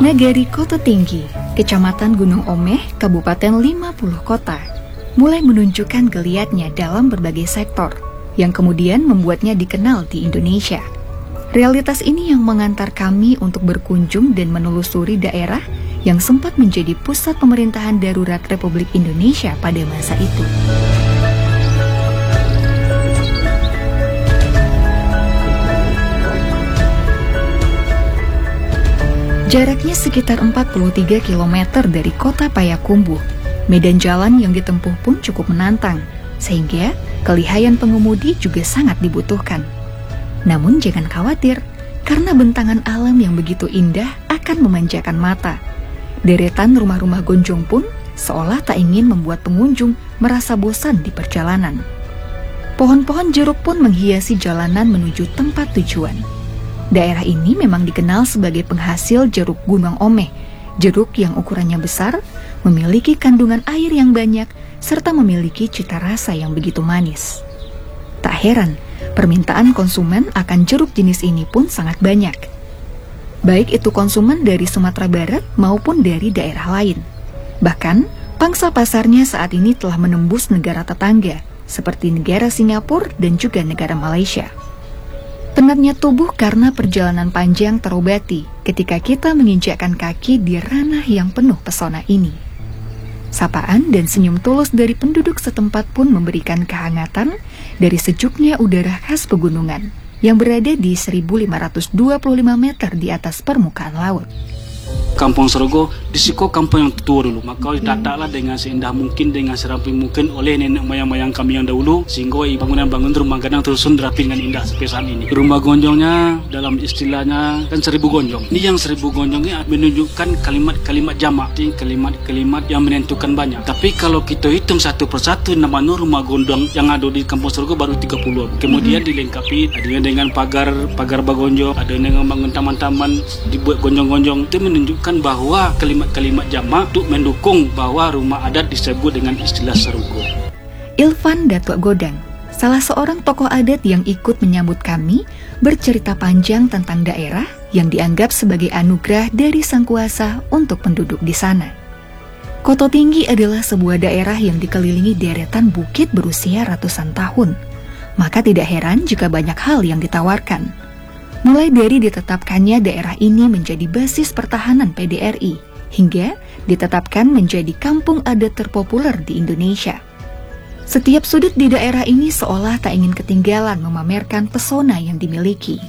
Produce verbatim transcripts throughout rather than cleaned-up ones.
Nagari Koto Tinggi, Kecamatan Gunung Omeh, Kabupaten lima puluh Kota, mulai menunjukkan geliatnya dalam berbagai sektor, yang kemudian membuatnya dikenal di Indonesia. Realitas ini yang mengantar kami untuk berkunjung dan menelusuri daerah yang sempat menjadi pusat pemerintahan darurat Republik Indonesia pada masa itu. Jaraknya sekitar empat puluh tiga kilometer dari kota Payakumbuh. Medan jalan yang ditempuh pun cukup menantang, sehingga kelihayan pengemudi juga sangat dibutuhkan. Namun jangan khawatir, karena bentangan alam yang begitu indah akan memanjakan mata. Deretan rumah-rumah gonjong pun seolah tak ingin membuat pengunjung merasa bosan di perjalanan. Pohon-pohon jeruk pun menghiasi jalanan menuju tempat tujuan. Daerah ini memang dikenal sebagai penghasil jeruk Gunung Omeh. Jeruk yang ukurannya besar, memiliki kandungan air yang banyak, serta memiliki cita rasa yang begitu manis. Tak heran, permintaan konsumen akan jeruk jenis ini pun sangat banyak. Baik itu konsumen dari Sumatera Barat maupun dari daerah lain. Bahkan, pangsa pasarnya saat ini telah menembus negara tetangga, seperti negara Singapura dan juga negara Malaysia. Penatnya tubuh karena perjalanan panjang terobati ketika kita menginjakkan kaki di ranah yang penuh pesona ini. Sapaan dan senyum tulus dari penduduk setempat pun memberikan kehangatan dari sejuknya udara khas pegunungan yang berada di seribu lima ratus dua puluh lima meter di atas permukaan laut. Kampung Sarugo disiko kampung yang tua dulu, maka ditatalah dengan seindah mungkin, dengan serapi mungkin oleh nenek moyang-moyang kami yang dahulu, sehingga bangunan-bangunan rumah gadang tersusun rapi dengan indah sepesan ini. Rumah gonjongnya dalam istilahnya kan seribu gonjong. Ini yang seribu gonjongnya menunjukkan kalimat-kalimat jamak, kalimat-kalimat yang menentukan banyak. Tapi kalau kita hitung satu persatu nama rumah gondong yang ada di Kampung Sarugo baru tiga puluh. Kemudian dilengkapi ada dengan pagar pagar bagonjong, ada dengan bangun taman-taman dibuat gonjong-gonjong. Itu menunjukkan bahwa kalimat-kalimat jamak untuk mendukung bahwa rumah adat disebut dengan istilah Sarugo. Ilvan Datuk Godang, salah seorang tokoh adat yang ikut menyambut kami, bercerita panjang tentang daerah yang dianggap sebagai anugerah dari Sang Kuasa untuk penduduk di sana. Koto Tinggi adalah sebuah daerah yang dikelilingi deretan bukit berusia ratusan tahun. Maka tidak heran jika banyak hal yang ditawarkan. Mulai dari ditetapkannya daerah ini menjadi basis pertahanan P D R I, hingga ditetapkan menjadi kampung adat terpopuler di Indonesia. Setiap sudut di daerah ini seolah tak ingin ketinggalan memamerkan pesona yang dimiliki.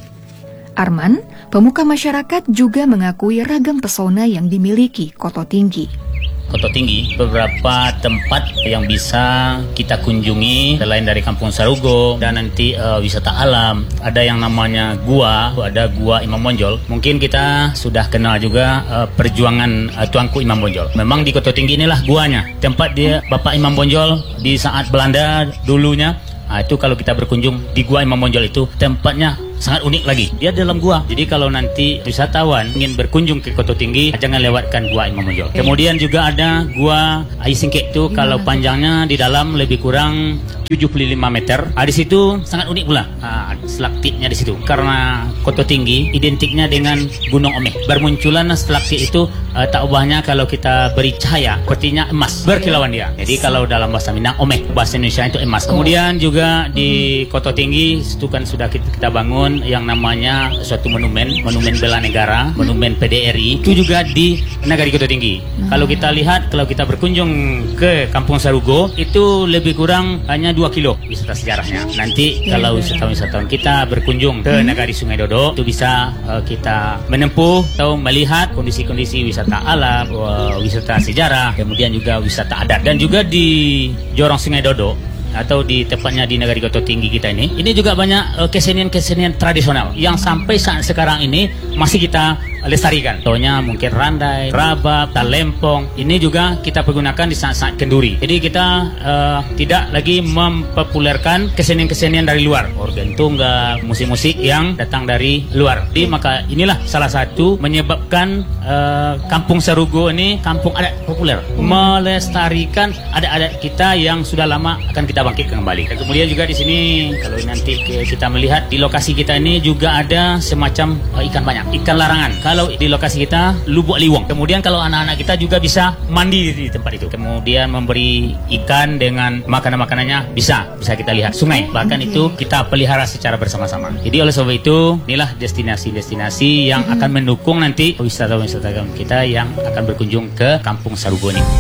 Arman, pemuka masyarakat, juga mengakui ragam pesona yang dimiliki Koto Tinggi. Koto Tinggi, beberapa tempat yang bisa kita kunjungi selain dari Kampung Sarugo dan nanti uh, wisata alam. Ada yang namanya gua, ada gua Imam Bonjol. Mungkin kita sudah kenal juga uh, perjuangan uh, Tuanku Imam Bonjol. Memang di Koto Tinggi inilah guanya, tempat dia Bapak Imam Bonjol di saat Belanda dulunya. Nah, itu kalau kita berkunjung di gua Imam Bonjol itu tempatnya sangat unik lagi. Dia dalam gua. Jadi kalau nanti wisatawan ingin berkunjung ke Koto Tinggi, jangan lewatkan gua Imam Bonjol. Kemudian juga ada gua Aisingkek itu kalau panjangnya di dalam lebih kurang tujuh puluh lima meter. Ah, di situ sangat unik pula. Ah, stalaktiknya di situ. Karena Koto Tinggi identiknya dengan Gunung Omeh. Bermunculan stalaktik itu uh, tak ubahnya kalau kita beri cahaya sepertinya emas, berkilauan dia. Jadi kalau dalam bahasa Minang Omeh, bahasa Indonesia itu emas. Kemudian juga di Koto Tinggi itu kan sudah kita, kita bangun yang namanya suatu monumen, monumen bela negara, monumen P D R I, itu juga di Nagari Koto Tinggi. Hmm. Kalau kita lihat, kalau kita berkunjung ke Kampung Sarugo, itu lebih kurang hanya dua kilo wisata sejarahnya. Nanti yeah, kalau wisatawan-wisatawan kita berkunjung ke hmm. Nagari Sungai Dodo, itu bisa uh, kita menempuh atau melihat kondisi-kondisi wisata alam, uh, wisata sejarah, kemudian juga wisata adat. Dan juga di Jorong Sungai Dodo, atau di tepatnya di Nagari Koto Tinggi kita ini, ini juga banyak uh, kesenian-kesenian tradisional yang sampai saat sekarang ini masih kita lestarikan. Contohnya mungkin randai, rabab, talempong. Ini juga kita pergunakan di saat-saat kenduri. Jadi kita uh, tidak lagi mempopulerkan kesenian-kesenian dari luar, organ tunggal, musik-musik yang datang dari luar. Jadi maka inilah salah satu menyebabkan uh, Kampung Sarugo ini kampung adat populer, melestarikan adat-adat kita yang sudah lama akan kita bangkitkan kembali. Dan kemudian juga di sini kalau nanti kita melihat di lokasi kita ini juga ada semacam uh, ikan banyak, ikan larangan. Kalau di lokasi kita Lubuk Liwang. Kemudian kalau anak-anak kita juga bisa mandi di tempat itu. Kemudian memberi ikan dengan makanan-makanannya bisa bisa kita lihat sungai. Bahkan itu kita pelihara secara bersama-sama. Jadi oleh sebab itu inilah destinasi-destinasi yang akan mendukung nanti wisatawan-wisatawan kita yang akan berkunjung ke Kampung Sarugo ini.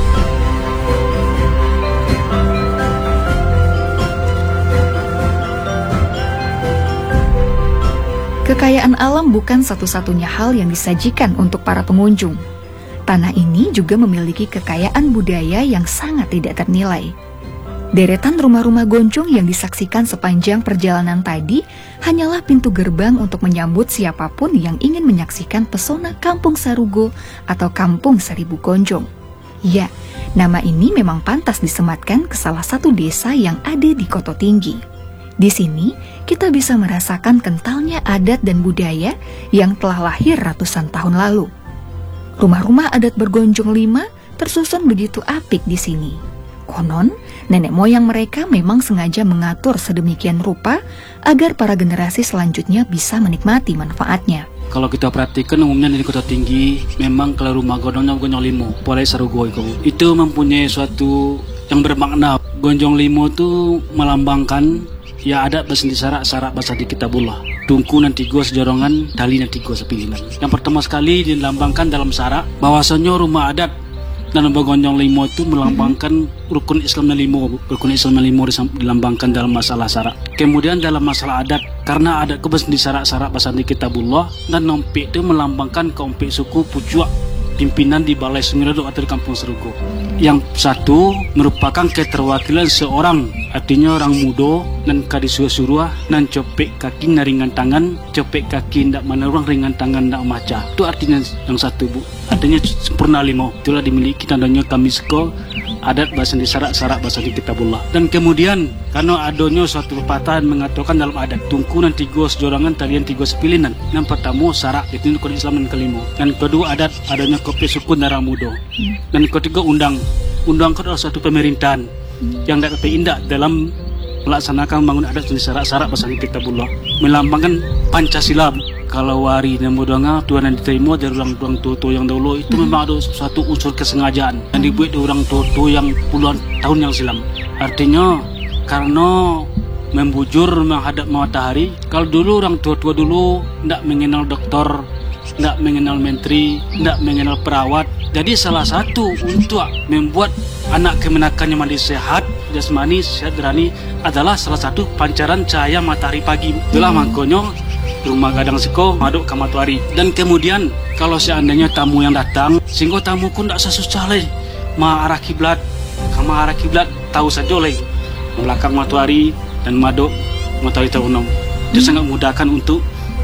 Kekayaan alam bukan satu-satunya hal yang disajikan untuk para pengunjung. Tanah ini juga memiliki kekayaan budaya yang sangat tidak ternilai. Deretan rumah-rumah goncong yang disaksikan sepanjang perjalanan tadi hanyalah pintu gerbang untuk menyambut siapapun yang ingin menyaksikan pesona Kampung Sarugo atau Kampung Seribu Gonjong. Ya, nama ini memang pantas disematkan ke salah satu desa yang ada di Koto Tinggi. Di sini, kita bisa merasakan kentalnya adat dan budaya yang telah lahir ratusan tahun lalu. Rumah-rumah adat bergonjong lima tersusun begitu apik di sini. Konon, nenek moyang mereka memang sengaja mengatur sedemikian rupa agar para generasi selanjutnya bisa menikmati manfaatnya. Kalau kita perhatikan umumnya di Kota Tinggi, memang kalau rumah gonjongnya gonjong limo, boleh Sarugo itu. Itu mempunyai suatu yang bermakna. Gonjong limo itu melambangkan ya adat bahasa di sarak-sarak bahasa di Kitabullah. Tungku nanti gua sejorongan, tali nanti gua sepilinan. Yang pertama sekali dilambangkan dalam sarak bahwasanya rumah adat dan rumah gonjong limo itu melambangkan rukun Islam limo. Rukun Islam limo dilambangkan dalam masalah sarak. Kemudian dalam masalah adat, karena adat bahasa di sarak-sarak bahasa di Kitabullah, dan ompek itu melambangkan keompek suku Pucuak, pimpinan di Balai Sungiredo atau di Kampung Sarugo. Yang satu merupakan keterwakilan seorang, artinya orang muda dan kadisuruh-suruh dan copek kaki naringan tangan, copek kaki ndak menerang ringan tangan ndak maca. Itu artinya yang satu, Bu. Artinya sempurna limo. Itulah dimiliki tandanya kami seko adat bahasa di sarak-sarak bahasa di Kitabullah. Dan kemudian karena adanya suatu pepatah mengatakan dalam adat tungku dan tiga sejorangan talian tiga sepilinan. Yang pertama sarak itu rukun Islam dan kelima. Dan kedua adat adanya kopi suku darah muda. Dan ketiga undang. Undang itu adalah suatu pemerintahan yang dapat indah dalam melaksanakan bangun adat di sarak-sarak bahasa di Kitabullah, melambangkan Pancasila. Kalau wari dan modonga Tuhan yang diterima dari orang tua yang dahulu itu memang ada suatu unsur kesengajaan yang dibuat dari orang tua yang puluhan tahun yang silam. Artinya karena membujur menghadap matahari. Kalau dulu orang tua-tua dulu tidak mengenal dokter, tidak mengenal menteri, tidak mengenal perawat. Jadi salah satu untuk membuat anak kemenakannya mandi sehat, jasmani, sehat berani adalah salah satu pancaran cahaya matahari pagi. Itulah makanya rumah gadang siko maduk kamatuari. Dan kemudian kalau seandainya tamu yang datang, sehingga tamu pun tidak sesusah lagi ma arah kiblat, kama arah kiblat tahu saja lagi belakang matuari dan maduk matahari tahunom. Itu hmm. sangat memudahkan untuk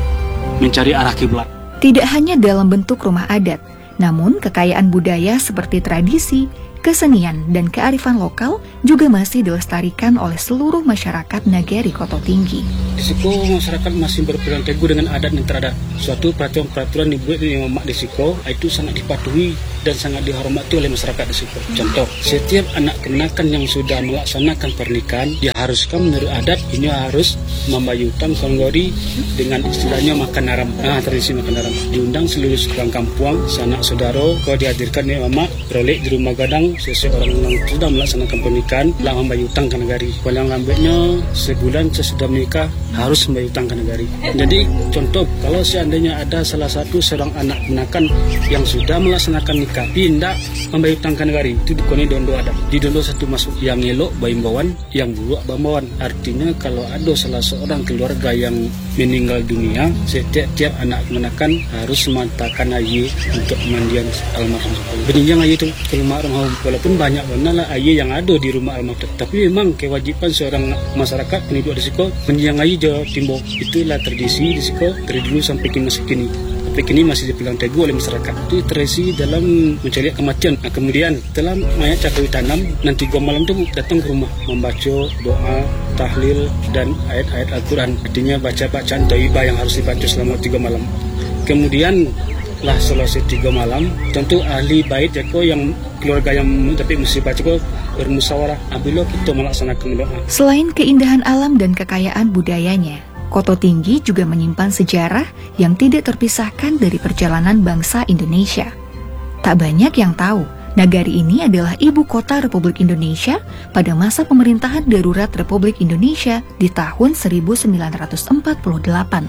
mencari arah kiblat. Tidak hanya dalam bentuk rumah adat, namun kekayaan budaya seperti tradisi, kesenian, dan kearifan lokal juga masih dilestarikan oleh seluruh masyarakat Nagari Koto Tinggi. Di Siko masyarakat masih berpegang teguh dengan adat dan teradat. Suatu peraturan-peraturan dibuat di Mamak di Siko itu sangat dipatuhi dan sangat dihormati oleh masyarakat di Siko. Contoh, setiap anak kemenakan yang sudah melaksanakan pernikahan diharuskan menurut adat ini harus membayutang songgori dengan istilahnya makan haram. Nah, tradisi makan haram. Diundang seluruh orang kampung, sanak saudara, kau dihadirkan di Mamak, beroleh di rumah gadang seseorang yang sudah melaksanakan pernikahan telah membayutang ke negari. Kalau lambatnya sebulan sesudah menikah harus membayutang ke negari. Jadi contoh kalau seandainya ada salah satu seorang anak menakan yang sudah melaksanakan nikah tidak membayutang ke negari, itu dikoni dondo adat. Di dondo satu masuk yang elok bayimbawan, yang buruk bambawan. Artinya kalau ada salah seorang keluarga yang meninggal dunia, setiap-tiap anak menakan harus mematakan aye untuk pemandian almarhum. Benjang aye itu ke rumah almarhum. Walaupun banyak benar aye yang ada di rumah almarhum, tapi memang kewajiban seorang masyarakat penduduk di Siko menjang aye jo timbo. Itulah tradisi di Siko dari dulu sampai kini masih kini. Sampai kini masih dipegang teguh oleh masyarakat. Itu tradisi dalam mencari kematian. Nah, kemudian setelah mayat capai tanam, nanti gua malam tu datang ke rumah membaca doa, tahlil dan ayat-ayat Al-Quran. Artinya baca bacaan thayyibah yang harus dibaca selama tiga malam. Kemudian lah selesai tiga malam, tentu ahli bait jeko yang keluarga yang tapi mesti baca ko bermusyawarah apabila kita melaksanakan doa. Selain keindahan alam dan kekayaan budayanya, Koto Tinggi juga menyimpan sejarah yang tidak terpisahkan dari perjalanan bangsa Indonesia. Tak banyak yang tahu, nagari ini adalah ibu kota Republik Indonesia pada masa pemerintahan darurat Republik Indonesia di tahun seribu sembilan ratus empat puluh delapan.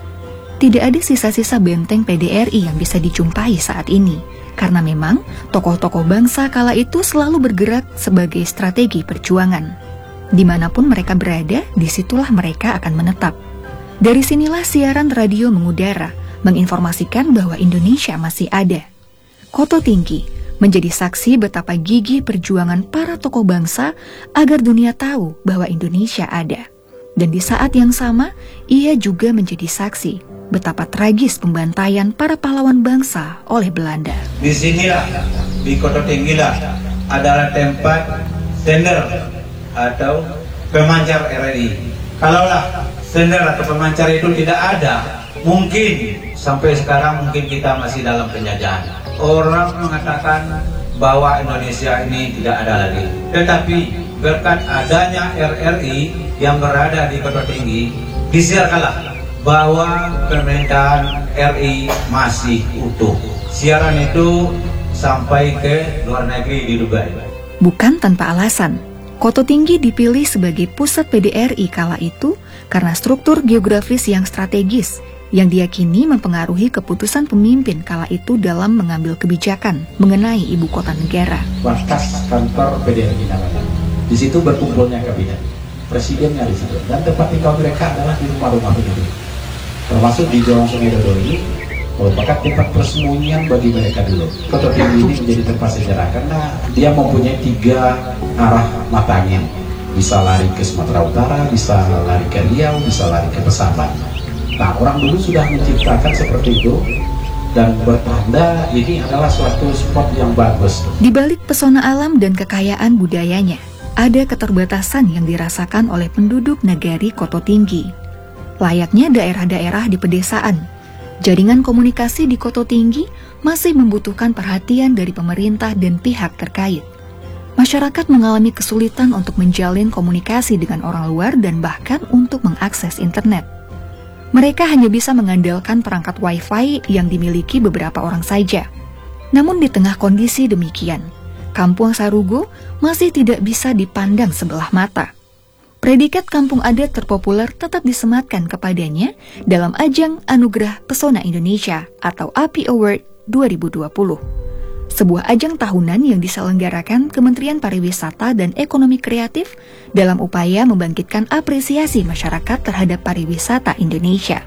Tidak ada sisa-sisa benteng P D R I yang bisa dijumpai saat ini, karena memang tokoh-tokoh bangsa kala itu selalu bergerak sebagai strategi perjuangan. Dimanapun mereka berada, disitulah mereka akan menetap. Dari sinilah siaran radio mengudara, menginformasikan bahwa Indonesia masih ada. Koto Tinggi menjadi saksi betapa gigih perjuangan para tokoh bangsa agar dunia tahu bahwa Indonesia ada. Dan di saat yang sama, ia juga menjadi saksi betapa tragis pembantaian para pahlawan bangsa oleh Belanda. Di sinilah, di Koto Tinggilah adalah tempat sender atau pemancar R R I. Kalaulah sender atau pemancar itu tidak ada, mungkin sampai sekarang mungkin kita masih dalam penjajahan. Orang mengatakan bahwa Indonesia ini tidak ada lagi. Tetapi berkat adanya R R I yang berada di Koto Tinggi, disiarkanlah bahwa pemerintahan R I masih utuh. Siaran itu sampai ke luar negeri di Dubai. Bukan tanpa alasan, Koto Tinggi dipilih sebagai pusat P D R I kala itu karena struktur geografis yang strategis yang diyakini mempengaruhi keputusan pemimpin kala itu dalam mengambil kebijakan mengenai ibu kota negara. Markas kantor P D R I namanya. Di situ berkumpulnya kabinet, presidennya di situ, dan tempat tinggal mereka adalah di rumah-rumah penduduk. Termasuk di Jorong Sungai Dodo ini merupakan tempat persembunyian bagi mereka dulu. Koto Tinggi ini menjadi tempat sejarah karena dia mempunyai tiga arah matanya. Bisa lari ke Sumatera Utara, bisa lari ke Riau, bisa lari ke Pesaban. Nah, orang dulu sudah menciptakan seperti itu dan bertanda ini adalah suatu spot yang bagus. Di balik pesona alam dan kekayaan budayanya, ada keterbatasan yang dirasakan oleh penduduk nagari Koto Tinggi. Layaknya daerah-daerah di pedesaan, jaringan komunikasi di Koto Tinggi masih membutuhkan perhatian dari pemerintah dan pihak terkait. Masyarakat mengalami kesulitan untuk menjalin komunikasi dengan orang luar dan bahkan untuk mengakses internet. Mereka hanya bisa mengandalkan perangkat wifi yang dimiliki beberapa orang saja. Namun di tengah kondisi demikian, Kampung Sarugo masih tidak bisa dipandang sebelah mata. Predikat kampung adat terpopuler tetap disematkan kepadanya dalam ajang Anugerah Pesona Indonesia atau A P Award dua ribu dua puluh. Sebuah ajang tahunan yang diselenggarakan Kementerian Pariwisata dan Ekonomi Kreatif dalam upaya membangkitkan apresiasi masyarakat terhadap pariwisata Indonesia.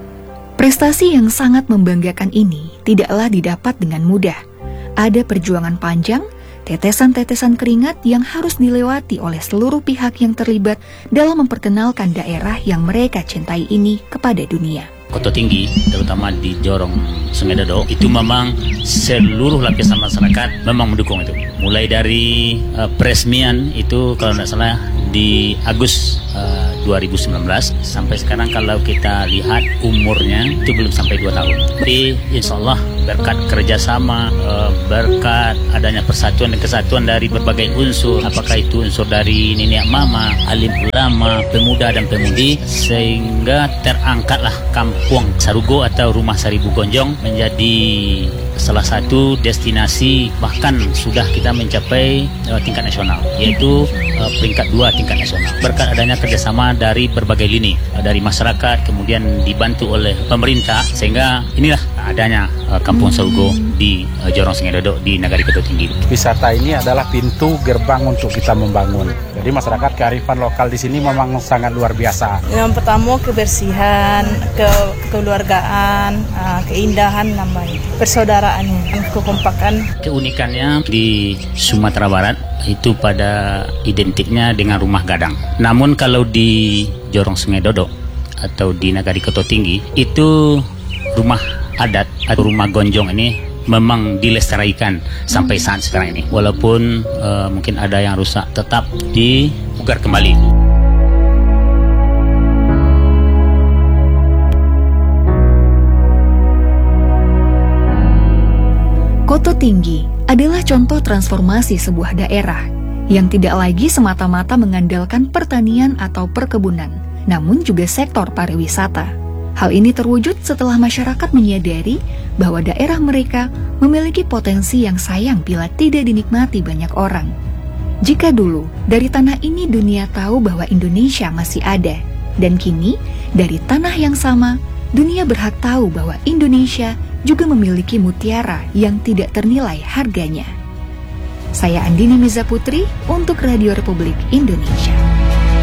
Prestasi yang sangat membanggakan ini tidaklah didapat dengan mudah. Ada perjuangan panjang, tetesan-tetesan keringat yang harus dilewati oleh seluruh pihak yang terlibat dalam memperkenalkan daerah yang mereka cintai ini kepada dunia. Koto Tinggi, terutama di Jorong Sungai Dodo, itu memang seluruh lapisan masyarakat memang mendukung itu. Mulai dari uh, peresmian itu kalau tidak salah di Agustus uh, dua ribu sembilan belas sampai sekarang kalau kita lihat umurnya itu belum sampai dua tahun. Tapi insya Allah berkat kerjasama, uh, berkat adanya persatuan dan kesatuan dari berbagai unsur, apakah itu unsur dari nenek mama, alim ulama, pemuda dan pemudi, sehingga terangkatlah Kampung Sarugo atau Rumah Seribu Gonjong menjadi salah satu destinasi, bahkan sudah kita mencapai uh, tingkat nasional, yaitu uh, peringkat dua tingkat nasional. Berkat adanya kerjasama dari berbagai lini, uh, dari masyarakat, kemudian dibantu oleh pemerintah, sehingga inilah adanya uh, Kampung Sarugo di uh, Jorong Sungai Dodo di Nagari Koto Tinggi. Wisata ini adalah pintu gerbang untuk kita membangun. Jadi masyarakat kearifan lokal di sini memang sangat luar biasa. Yang pertama kebersihan, ke kekeluargaan, uh, keindahan namanya, persaudaraannya, kekompakan. Keunikannya di Sumatera Barat itu pada identiknya dengan rumah gadang. Namun kalau di Jorong Sungai Dodo atau di Nagari Koto Tinggi itu rumah adat atau rumah gonjong ini memang dilestarikan sampai saat sekarang ini. Walaupun uh, mungkin ada yang rusak, tetap dipugar kembali. Koto Tinggi adalah contoh transformasi sebuah daerah yang tidak lagi semata-mata mengandalkan pertanian atau perkebunan, namun juga sektor pariwisata. Hal ini terwujud setelah masyarakat menyadari bahwa daerah mereka memiliki potensi yang sayang bila tidak dinikmati banyak orang. Jika dulu dari tanah ini dunia tahu bahwa Indonesia masih ada, dan kini dari tanah yang sama dunia berhak tahu bahwa Indonesia juga memiliki mutiara yang tidak ternilai harganya. Saya Andini Miza Putri untuk Radio Republik Indonesia.